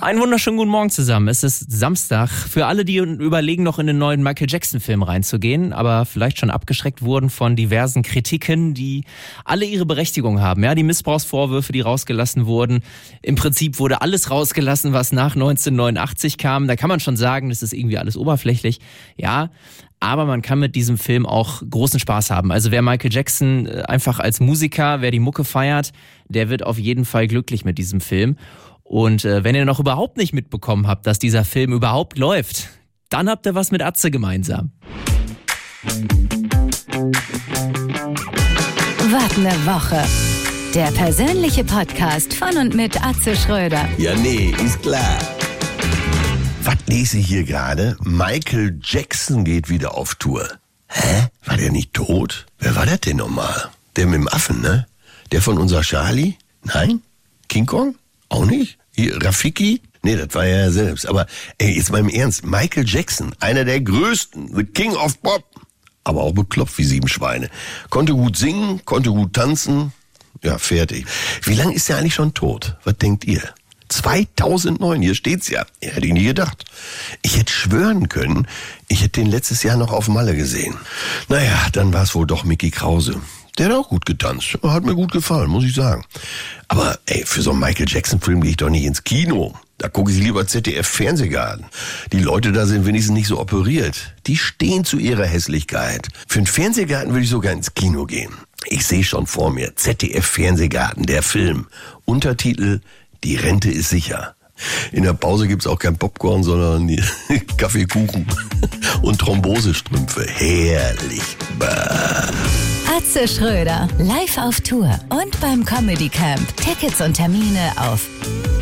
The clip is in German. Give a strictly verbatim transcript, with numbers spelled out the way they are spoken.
Einen wunderschönen guten Morgen zusammen. Es ist Samstag. Für alle, die überlegen, noch in den neuen Michael Jackson-Film reinzugehen, aber vielleicht schon abgeschreckt wurden von diversen Kritiken, die alle ihre Berechtigung haben. Ja, die Missbrauchsvorwürfe, die rausgelassen wurden. Im Prinzip wurde alles rausgelassen, was nach neunzehnhundertneunundachtzig kam. Da kann man schon sagen, das ist irgendwie alles oberflächlich. Ja, aber man kann mit diesem Film auch großen Spaß haben. Also wer Michael Jackson einfach als Musiker, wer die Mucke feiert, der wird auf jeden Fall glücklich mit diesem Film. Und äh, wenn ihr noch überhaupt nicht mitbekommen habt, dass dieser Film überhaupt läuft, dann habt ihr was mit Atze gemeinsam. Wart eine Woche. Der persönliche Podcast von und mit Atze Schröder. Ja, nee, ist klar. Was lese ich hier gerade? Michael Jackson geht wieder auf Tour. Hä? War der nicht tot? Wer war das denn nochmal? Der mit dem Affen, ne? Der von unser Charlie? Nein? King Kong? Auch nicht? Hier, Rafiki? Nee, das war ja er selbst. Aber ey, jetzt mal im Ernst. Michael Jackson, einer der größten, the King of Pop. Aber auch beklopft wie sieben Schweine. Konnte gut singen, konnte gut tanzen. Ja, fertig. Wie lange ist er eigentlich schon tot? Was denkt ihr? zweitausendneun, hier steht's ja. Ja, hätte ich nie gedacht. Ich hätte schwören können, ich hätte den letztes Jahr noch auf Malle gesehen. Naja, dann war es wohl doch Mickey Krause. Der hat auch gut getanzt. Hat mir gut gefallen, muss ich sagen. Aber ey, für so einen Michael Jackson-Film gehe ich doch nicht ins Kino. Da gucke ich lieber Z D F-Fernsehgarten. Die Leute da sind wenigstens nicht so operiert. Die stehen zu ihrer Hässlichkeit. Für einen Fernsehgarten würde ich sogar ins Kino gehen. Ich sehe schon vor mir, Z D F-Fernsehgarten, der Film. Untertitel: Die Rente ist sicher. In der Pause gibt's auch kein Popcorn, sondern Kaffeekuchen und Thrombosestrümpfe. Herrlich. Bah. Atze Schröder, live auf Tour und beim Comedy Camp. Tickets und Termine auf